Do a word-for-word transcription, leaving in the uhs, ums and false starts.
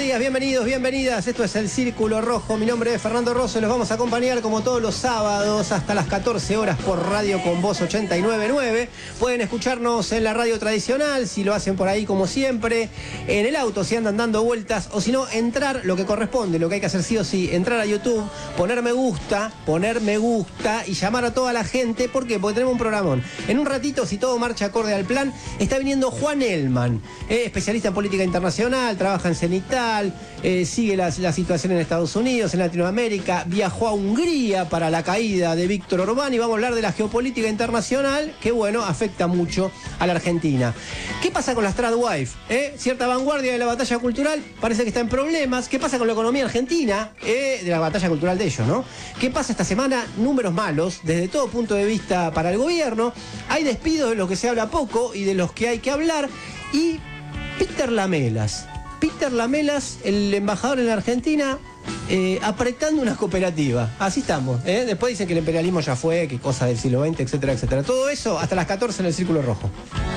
días, bienvenidos, bienvenidas. Esto es El Círculo Rojo. Mi nombre es Fernando Rosso y los vamos a acompañar como todos los sábados hasta las catorce horas por Radio Con Voz ochenta y nueve punto nueve. Pueden escucharnos en la radio tradicional, si lo hacen por ahí como siempre, en el auto si andan dando vueltas, o si no, entrar lo que corresponde, lo que hay que hacer sí o sí, entrar a YouTube, poner me gusta, poner me gusta y llamar a toda la gente. ¿Por qué? Porque tenemos un programón. En un ratito, si todo marcha acorde al plan, está viniendo Juan Elman, eh, especialista en política internacional, trabaja en Cenital, eh, sigue la, la situación en Estados Unidos, en Latinoamérica, viajó a Hungría para la caída de Víctor Orbán y vamos a hablar de la geopolítica internacional que, bueno, afecta mucho a la Argentina. ¿Qué pasa con las Tradwife? ¿Eh? Cierta vanguardia de la batalla cultural parece que está en problemas. ¿Qué pasa con la economía argentina? Eh, de la batalla cultural de ellos, ¿no? ¿Qué pasa esta semana? Números malos desde todo punto de vista para el gobierno. Hay despidos de los que se habla poco y de los que hay que hablar. Y Peter Lamelas. Peter Lamelas, el embajador en la Argentina, eh, apretando una cooperativa. Así estamos. ¿eh? Después dicen que el imperialismo ya fue, que cosa del siglo veinte, etcétera, etcétera. Todo eso hasta las catorce en El Círculo Rojo.